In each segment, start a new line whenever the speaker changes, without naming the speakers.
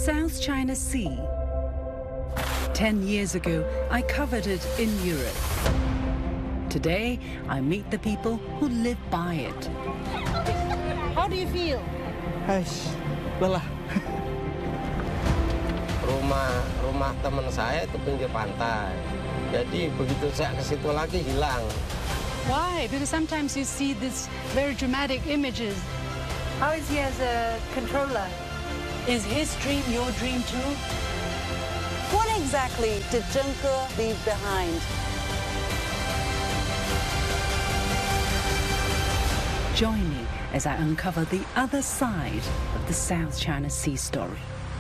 South China Sea. 10 years ago, I covered it in Europe. Today, I meet the people who live by it.
How do you feel?
Lelah.
Rumah teman saya itu pinggir pantai. Jadi begitu saya ke situ lagi hilang.
Why? Because sometimes you see these very dramatic images. How is he as a controller? Is his dream your dream too?
What exactly did Zheng He leave behind?
Join me as I uncover the other side of the South China Sea story.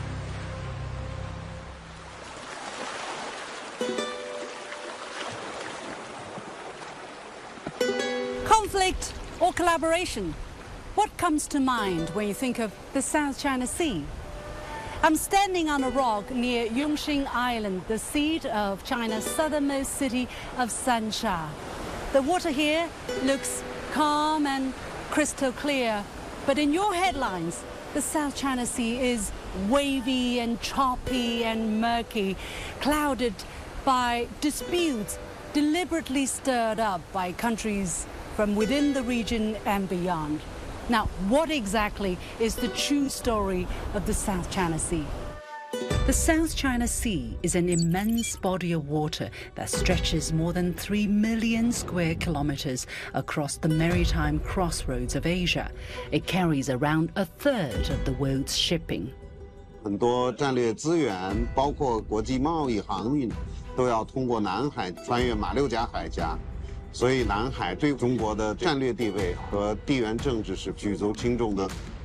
Conflict or collaboration? What comes to mind when you think of the South China Sea? I'm standing on a rock near Yongxing Island, the seat of China's southernmost city of Sansha. The water here looks calm and crystal clear, but in your headlines, the South China Sea is wavy and choppy and murky, clouded by disputes deliberately stirred up by countries from within the region and beyond. Now, what exactly is the true story of the South China Sea?
The South China Sea is an immense body of water that stretches more than 3 million square kilometers across the maritime crossroads of Asia. It carries around a third of the world's shipping.
很多战略资源，包括国际贸易航运，都要通过南海穿越马六甲海峡。 所以，南海对中国的战略地位和地缘政治是举足轻重的。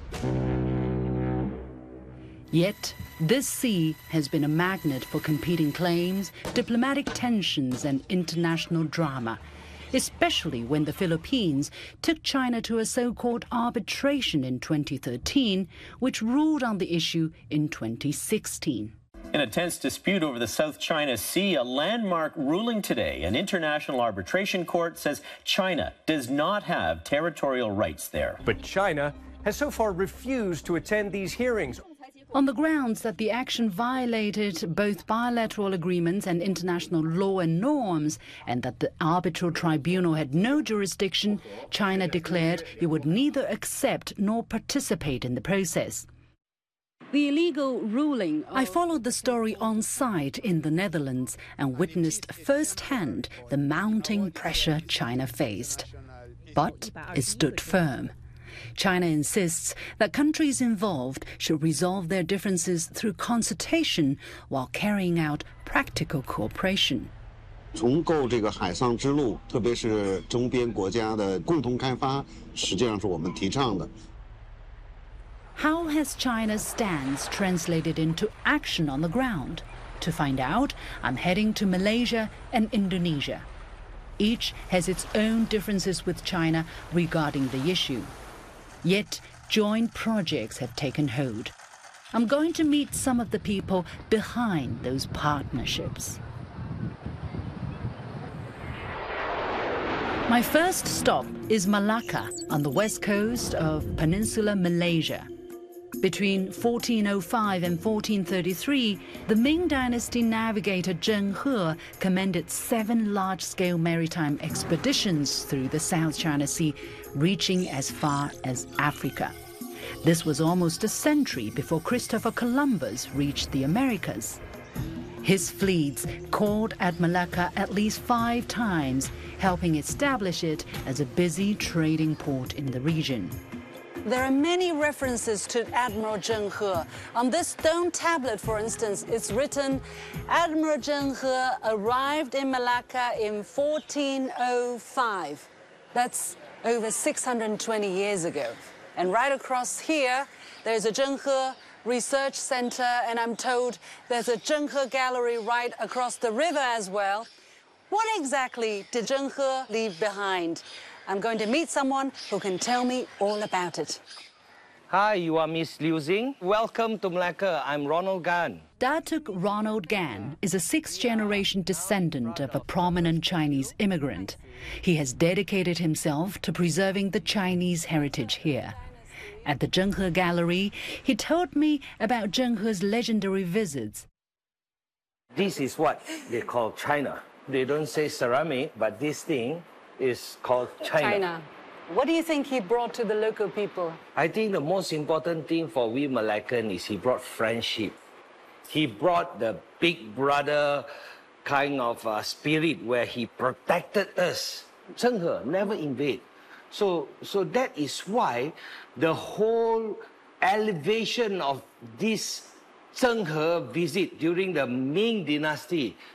Yet, this sea has been a magnet for competing claims, diplomatic tensions and international drama, especially when the Philippines took China to a so-called arbitration in 2013, which ruled on the issue in 2016.
In a tense dispute over the South China Sea, a landmark ruling today. An international arbitration court says China does not have territorial rights there.
But China has so far refused to attend these hearings.
On the grounds that the action violated both bilateral agreements and international law and norms, and that the arbitral tribunal had no jurisdiction, China declared it would neither accept nor participate in the process. The illegal ruling. I followed the story on site in the Netherlands and witnessed firsthand the mounting pressure China faced. But it stood firm. China insists that countries involved should resolve their differences through consultation while carrying out practical cooperation.
重构这个海上之路，特别是周边国家的共同开发，实际上是我们提倡的。
How has China's stance translated into action on the ground? To find out, I'm heading to Malaysia and Indonesia. Each has its own differences with China regarding the issue. Yet, joint projects have taken hold. I'm going to meet some of the people behind those partnerships. My first stop is Malacca on the west coast of Peninsular Malaysia. Between 1405 and 1433, the Ming Dynasty navigator Zheng He commanded 7 large-scale maritime expeditions through the South China Sea, reaching as far as Africa. This was almost a century before Christopher Columbus reached the Americas. His fleets called at Malacca at least 5 times, helping establish it as a busy trading port in the region.
There are many references to Admiral Zheng He. On this stone tablet, for instance, it's written, Admiral Zheng He arrived in Malacca in 1405. That's over 620 years ago. And right across here, there's a Zheng He Research Center, and I'm told there's a Zheng He Gallery right across the river as well. What exactly did Zheng He leave behind? I'm going to meet someone who can tell me all about it.
Hi, you are Miss Liu Xing. Welcome to Malacca. I'm Ronald Gan.
Datuk Ronald Gan is a 6th-generation descendant of a prominent Chinese immigrant. He has dedicated himself to preserving the Chinese heritage here. At the Zhenghe Gallery, he told me about Zhenghe's legendary visits.
This is what they call China. They don't say ceramic, but this thing is called China.
What do you think he brought to the local people?
I think the most important thing for we Malaccan is he brought friendship. He brought the big brother kind of spirit where he protected us. Zhenghe never invade. So that is why the whole elevation of this Zhenghe visit during the Ming Dynasty